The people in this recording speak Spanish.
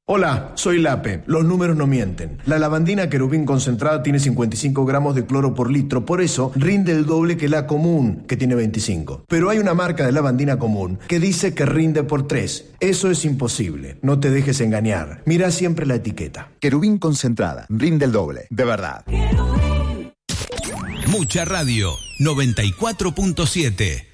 Hola, soy Lape. Los números no mienten. La lavandina Querubín concentrada tiene 55 gramos de cloro por litro, por eso rinde el doble que la común, que tiene 25. Pero hay una marca de lavandina común que dice que rinde por 3. Eso es imposible. No te dejes engañar. Mira siempre la etiqueta. Querubín concentrada. Rinde el doble. De verdad. Mucha Radio 94.7.